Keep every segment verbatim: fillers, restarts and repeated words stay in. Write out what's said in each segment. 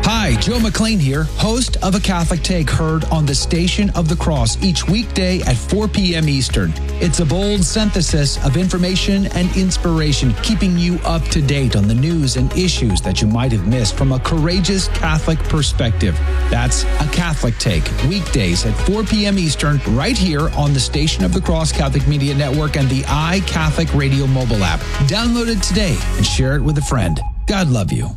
Hi, Joe McLean here, host of A Catholic Take, heard on the Station of the Cross each weekday at four p.m. Eastern. It's a bold synthesis of information and inspiration, keeping you up to date on the news and issues that you might have missed from a courageous Catholic perspective. That's A Catholic Take, weekdays at four p.m. Eastern, right here on the Station of the Cross Catholic Media Network and the iCatholic Radio mobile app. Download it today and share it with a friend. God love you.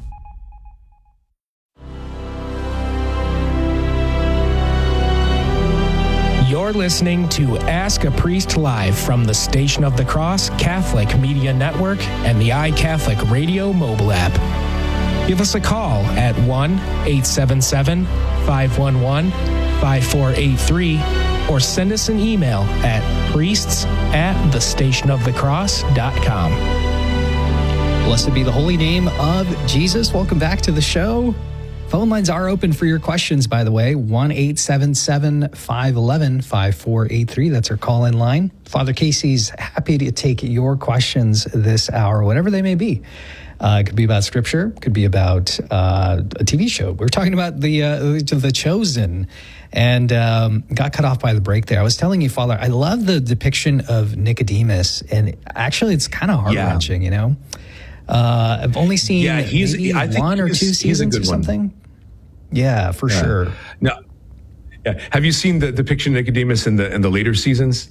You're listening to Ask a Priest Live from the Station of the Cross Catholic Media Network and the iCatholic Radio mobile app. Give us a call at one eight seven seven, five one one, five four eight three or send us an email at priests at the station of the cross dot com. Blessed be the holy name of Jesus. Welcome back to the show. Phone lines are open for your questions, by the way. one eight seven seven, five one one, five four eight three. That's our call-in line. Father Casey's happy to take your questions this hour, whatever they may be. Uh, it could be about scripture. It could be about uh, a T V show. We're talking about the uh, the Chosen, and um, got cut off by the break there. I was telling you, Father, I love the depiction of Nicodemus, and actually it's kind of heart-wrenching, yeah. you know? Uh, I've only seen yeah, he's, maybe I think one or he's, two seasons or something. One. Yeah, for yeah. sure. No, yeah. Have you seen the depiction of Nicodemus in the in the later seasons?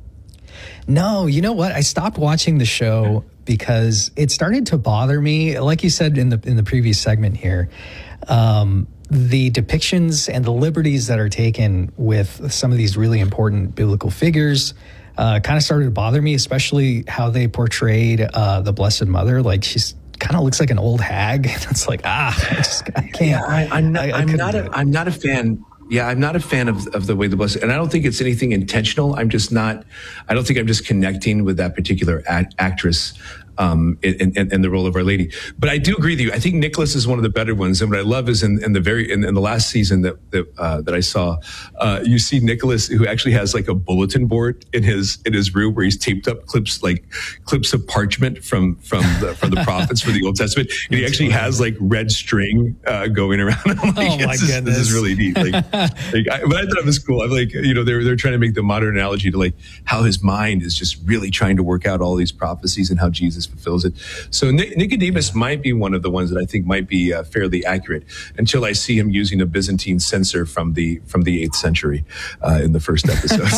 No, you know what? I stopped watching the show because it started to bother me. Like you said in the in the previous segment here, um, the depictions and the liberties that are taken with some of these really important biblical figures uh, kind of started to bother me, especially how they portrayed uh, the Blessed Mother. Like she's kind of looks like an old hag. It's like, ah, I just I can't. Yeah, I, I'm not. I, I I'm not. A, it. I'm not a fan. Yeah, I'm not a fan of of the way the Blessed, and I don't think it's anything intentional. I'm just not. I don't think I'm just connecting with that particular act, actress. Um, in, in, in the role of Our Lady. But I do agree with you. I think Nicholas is one of the better ones. And what I love is in, in the very, in, in the last season that, that, uh, that I saw, uh, you see Nicholas who actually has like a bulletin board in his, in his room where he's taped up clips, like clips of parchment from, from the, from the prophets for the Old Testament. And he actually has like red string, uh, going around. I'm like, oh my this, goodness. This is really neat. Like, like I, but I thought it was cool. I'm like, you know, they're, they're trying to make the modern analogy to like how his mind is just really trying to work out all these prophecies and how Jesus fulfills it. So Nicodemus might be one of the ones that I think might be uh, fairly accurate until I see him using a Byzantine censer from the from the eighth century uh, in the first episode.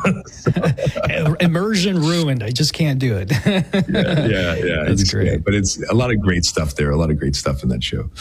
Immersion ruined. I just can't do it. yeah, yeah, yeah. That's it's, great. Yeah, but it's a lot of great stuff there. A lot of great stuff in that show.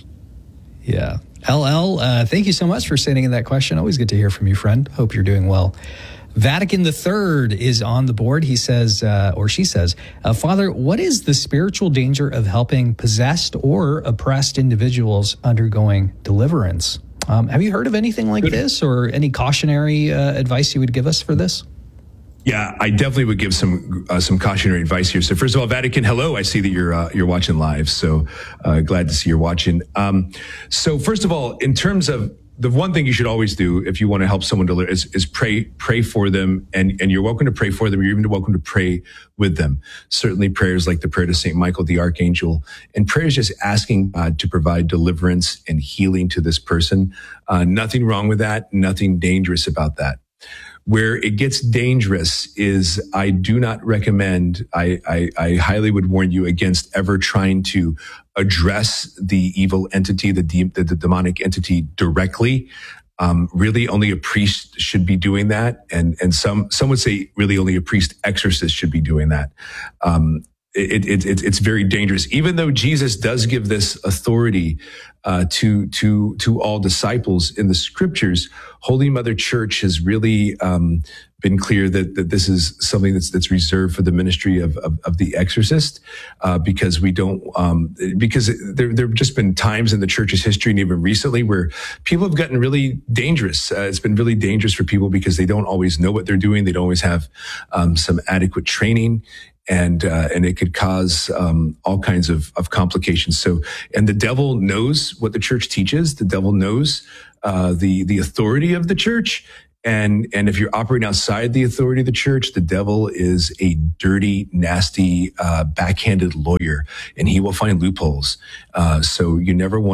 Yeah. L L, uh, thank you so much for sending in that question. Always good to hear from you, friend. Hope you're doing well. Vatican the Third is on the board. He says, uh, or she says, uh, Father, what is the spiritual danger of helping possessed or oppressed individuals undergoing deliverance? Um, have you heard of anything like this, or any cautionary uh, advice you would give us for this? Yeah, I definitely would give some uh, some cautionary advice here. So first of all, Vatican, hello. I see that you're uh, you're watching live. So uh, glad to see you're watching. Um, so first of all, in terms of the one thing you should always do if you want to help someone deliver is, is pray, pray for them. And, and you're welcome to pray for them. You're even welcome to pray with them. Certainly prayers like the prayer to Saint Michael, the Archangel, and prayers just asking God to provide deliverance and healing to this person. Uh, nothing wrong with that. Nothing dangerous about that. Where it gets dangerous is I do not recommend, I, I, I highly would warn you against ever trying to address the evil entity, the, de- the, the demonic entity directly. Um, really only a priest should be doing that. And, and some, some would say really only a priest exorcist should be doing that. Um, It, it, it, it's very dangerous, even though Jesus does give this authority uh, to to to all disciples in the scriptures. Holy Mother Church has really um, been clear that, that this is something that's that's reserved for the ministry of of, of the exorcist, uh, because we don't um, because there there have just been times in the church's history and even recently where people have gotten really dangerous. Uh, it's been really dangerous for people because they don't always know what they're doing. They don't always have um, some adequate training. And, uh, and it could cause, um, all kinds of, of complications. So, and the devil knows what the church teaches. The devil knows, uh, the, the authority of the church. And, and if you're operating outside the authority of the church, the devil is a dirty, nasty, uh, backhanded lawyer, and he will find loopholes. Uh, so you never want to,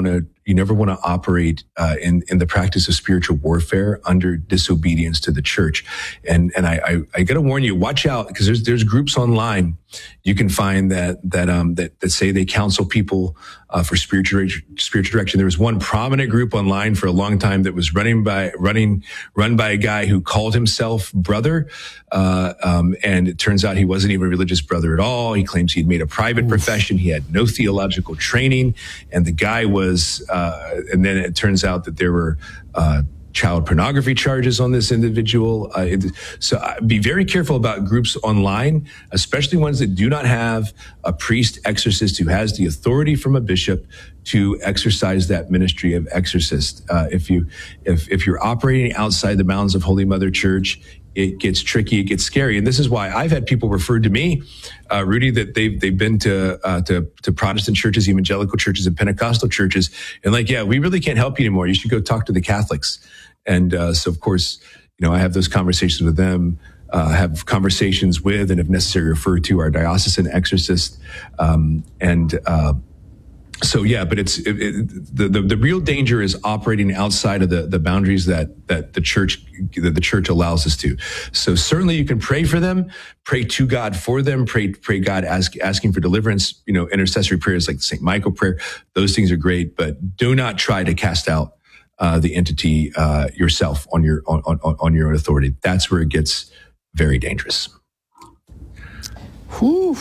you never want to operate uh, in in the practice of spiritual warfare under disobedience to the church. And and I I, I got to warn you, watch out, because there's there's groups online you can find that that um that that say they counsel people uh, for spiritual spiritual direction. There was one prominent group online for a long time that was running by running run by a guy who called himself brother, uh, um, and it turns out he wasn't even a religious brother at all. He claims he'd made a private Oof. profession. He had no theological training, and the guy was. Uh, and then it turns out that there were. Uh, child pornography charges on this individual. Uh, it, so uh, be very careful about groups online, especially ones that do not have a priest exorcist who has the authority from a bishop to exercise that ministry of exorcist. Uh, if you, if, if you're operating outside the bounds of Holy Mother Church, it gets tricky, it gets scary. And this is why I've had people referred to me, uh, Rudy, that they've, they've been to, uh, to, to Protestant churches, evangelical churches, and Pentecostal churches. And like, yeah, we really can't help you anymore. You should go talk to the Catholics. And, uh, so of course, you know, I have those conversations with them, uh, have conversations with, and if necessary, refer to our diocesan exorcist. Um, and, uh, So yeah, but it's it, it, the, the the real danger is operating outside of the, the boundaries that that the church that the church allows us to. So certainly you can pray for them, pray to God for them, pray pray God ask, asking for deliverance. You know, intercessory prayers like the Saint Michael prayer, those things are great, but do not try to cast out uh, the entity uh, yourself on your on, on on your own authority. That's where it gets very dangerous. Whew.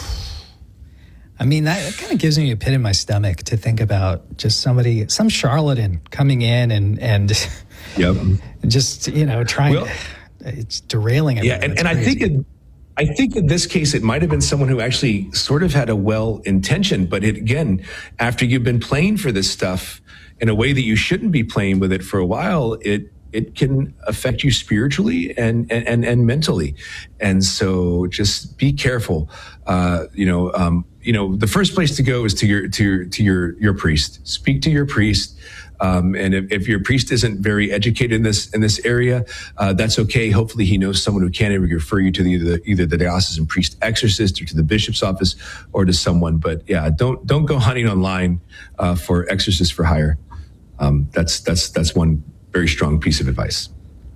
I mean, that kind of gives me a pit in my stomach to think about just somebody, some charlatan coming in and, and yep. just, you know, trying well, to, it's derailing everything. Yeah. And, and I think, it, I think in this case, it might've been someone who actually sort of had a well intention, but it, again, after you've been playing for this stuff in a way that you shouldn't be playing with it for a while, it, it can affect you spiritually and, and, and, and mentally. And so just be careful. Uh, you know, um, you know, the first place to go is to your, to your, to your, your priest. Speak to your priest. Um, and if, if your priest isn't very educated in this, in this area, uh, that's okay. Hopefully he knows someone who can refer you to the, either, either the diocesan priest exorcist or to the bishop's office or to someone. But yeah, don't, don't go hunting online, uh, for exorcists for hire. Um, that's, that's, that's one very strong piece of advice.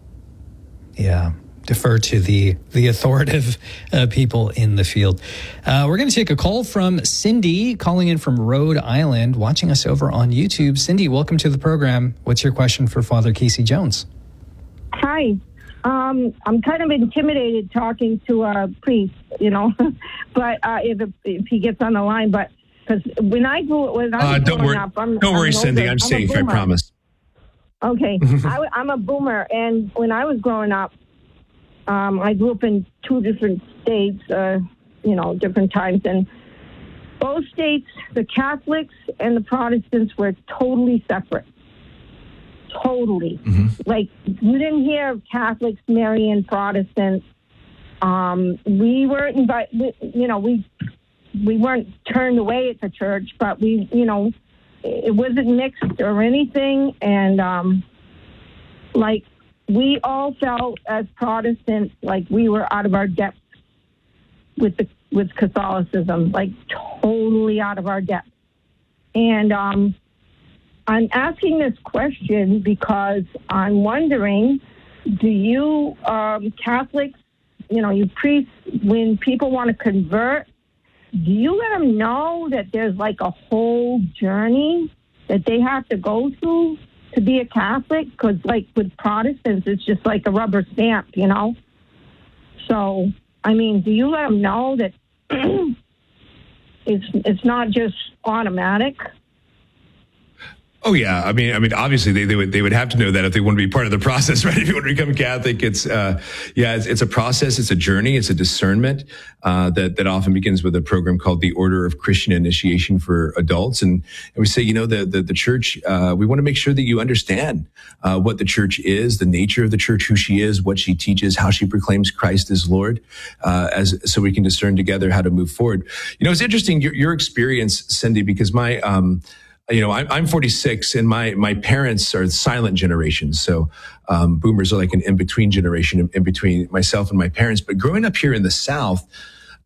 Yeah. Defer to the the authoritative uh, people in the field. Uh, we're going to take a call from Cindy, calling in from Rhode Island, watching us over on YouTube. Cindy, welcome to the program. What's your question for Father Casey Jones? Hi. Um, I'm kind of intimidated talking to a priest, you know, but uh, if if he gets on the line. But because when I grew when I was uh, don't growing worry, up, I'm, don't I'm worry, Cindy. I'm, I'm safe. I promise. Okay, I, I'm a boomer, and when I was growing up. Um, I grew up in two different states, uh, you know, different times. And both states, the Catholics and the Protestants were totally separate. Totally. Mm-hmm. Like, you didn't hear of Catholics marrying Protestants. Um, we weren't, invited, you know, we we weren't turned away at the church, but we, you know, it wasn't mixed or anything. And, um, like, we all felt as Protestants like we were out of our depth with the with Catholicism, like totally out of our depth. And um, I'm asking this question because I'm wondering, do you um, Catholics, you know, you priests, when people want to convert, do you let them know that there's like a whole journey that they have to go through to be a Catholic? Because, like, with Protestants, it's just like a rubber stamp, you know? So, I mean, do you let them know that it's it's not just automatic? Oh yeah, I mean, I mean, obviously they, they would they would have to know that if they want to be part of the process, right? If you want to become Catholic, it's uh, yeah, it's, it's a process, it's a journey, it's a discernment uh, that that often begins with a program called the Order of Christian Initiation for Adults, and, and we say, you know, the the, the church, uh, we want to make sure that you understand uh, what the church is, the nature of the church, who she is, what she teaches, how she proclaims Christ as Lord, uh, as so we can discern together how to move forward. You know, it's interesting your, your experience, Cindy, because my um, You know, I'm, I'm forty-six, and my my parents are the silent generation. So um, boomers are like an in-between generation, in between myself and my parents. But growing up here in the South,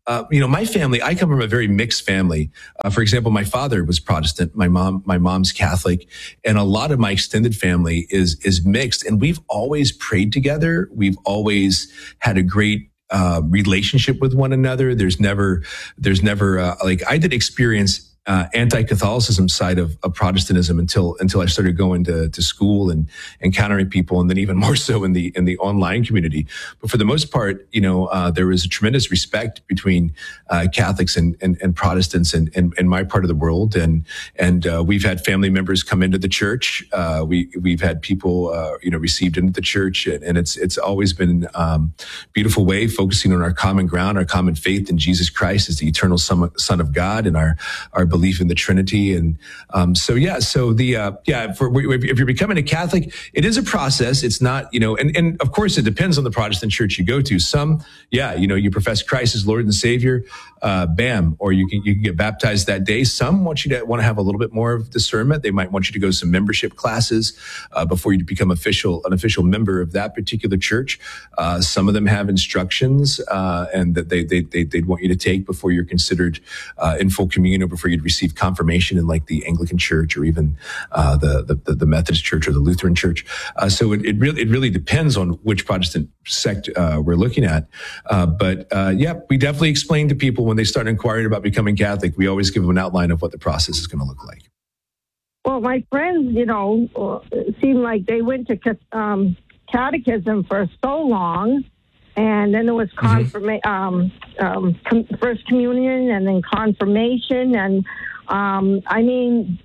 uh, you know, my family, I come from a very mixed family. Uh, for example, my father was Protestant. My mom, my mom's Catholic, and a lot of my extended family is, is mixed. And we've always prayed together. We've always had a great uh, relationship with one another. There's never, there's never, uh, like I did experience Uh, anti-Catholicism side of, of Protestantism until until I started going to, to school and encountering people, and then even more so in the in the online community. But for the most part, you know, uh, there was a tremendous respect between uh, Catholics and, and, and Protestants in, in, in my part of the world, and and uh, we've had family members come into the church. Uh, we we've had people uh, you know received into the church, and, and it's it's always been um, beautiful way, focusing on our common ground, our common faith in Jesus Christ as the eternal Son, Son of God, and our our belief in the Trinity. And um, so, yeah, so the, uh, yeah, for, if you're becoming a Catholic, it is a process. It's not, you know, and, and of course it depends on the Protestant church you go to. Some, yeah, you know, you profess Christ as Lord and Savior, uh, bam, or you can, you can get baptized that day. Some want you to want to have a little bit more of discernment. They might want you to go to some membership classes, uh, before you become official, an official member of that particular church. Uh, some of them have instructions, uh, and that they, they, they, they'd want you to take before you're considered, uh, in full communion, or before you'd receive confirmation in like the Anglican Church, or even uh, the, the the Methodist Church or the Lutheran Church. Uh, so it, it really it really depends on which Protestant sect uh, we're looking at. Uh, but uh, yeah, we definitely explain to people when they start inquiring about becoming Catholic. We always give them an outline of what the process is going to look like. Well, my friends, you know, seemed like they went to um, catechism for so long. And then there was confirma- mm-hmm. um, um, com- First Communion, and then confirmation. And um, I mean,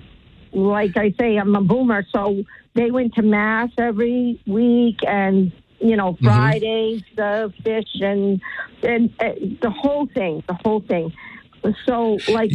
like I say, I'm a boomer, so they went to Mass every week, and, you know, Fridays, mm-hmm. the fish, and, and uh, the whole thing, the whole thing. So, like,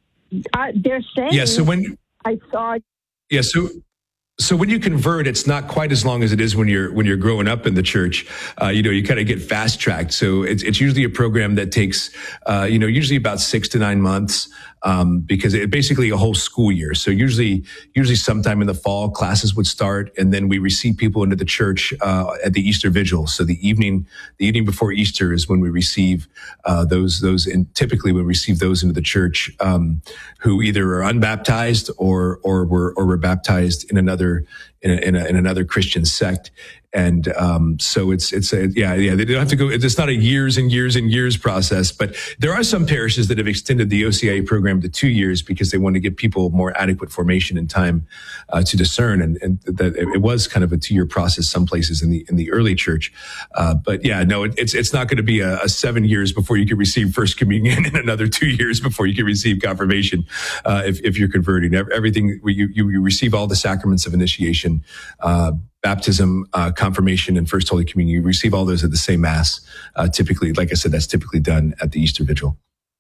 I, they're saying, yeah, so when, I saw. Yeah, so. So when you convert, it's not quite as long as it is when you're when you're growing up in the church. Uh, you know, you kind of get fast tracked. So it's it's usually a program that takes, uh, you know, usually about six to nine months, um, because it basically a whole school year. So usually usually sometime in the fall, classes would start, and then we receive people into the church uh, at the Easter Vigil. So the evening the evening before Easter is when we receive uh, those those, and typically we receive those into the church um, who either are unbaptized or or were or were baptized in another. In, a, in, a, in another Christian sect. And um, so it's, it's a, yeah, yeah, they don't have to go, it's not a years and years and years process, but there are some parishes that have extended the O C I A program to two years because they want to give people more adequate formation and time uh, to discern. And, and that it was kind of a two year process, some places in the, in the early church. Uh, but yeah, no, it, it's, it's not going to be a, a seven years before you can receive First Communion and another two years before you can receive confirmation. Uh, if, if you're converting, everything, you, you, you receive all the sacraments of initiation, uh, baptism, uh, confirmation, and First Holy Communion. You receive all those at the same Mass. Uh, typically, like I said, that's typically done at the Easter Vigil.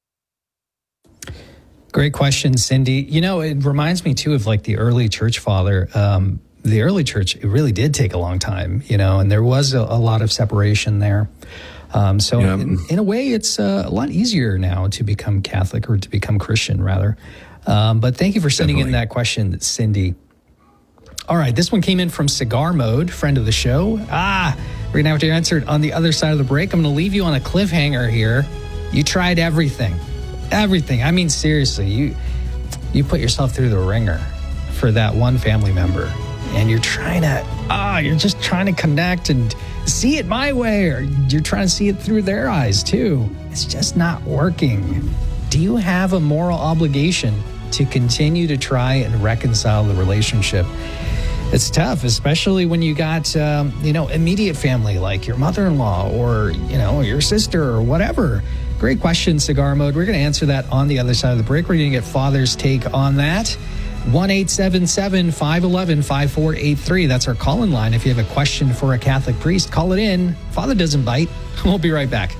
Great question, Cindy. You know, it reminds me too of like the early church father. Um, the early church, it really did take a long time, you know, and there was a, a lot of separation there. Um, so yeah. in, in a way, it's uh, a lot easier now to become Catholic, or to become Christian rather. Um, but thank you for sending Definitely. in that question, Cindy. All right, this one came in from Cigar Mode, friend of the show. Ah, we're going to have to answer it on the other side of the break. I'm going to leave you on a cliffhanger here. You tried everything. Everything. I mean, seriously, you you put yourself through the ringer for that one family member. And you're trying to, ah, you're just trying to connect and see it my way, or you're trying to see it through their eyes too. It's just not working. Do you have a moral obligation to continue to try and reconcile the relationship? It's tough, especially when you got, um, you know, immediate family like your mother-in-law or, you know, your sister or whatever. Great question, Cigar Mode. We're going to answer that on the other side of the break. We're going to get Father's take on that. one eight seven seven, five one one, five four eight three. That's our call-in line. If you have a question for a Catholic priest, call it in. Father doesn't bite. We'll be right back.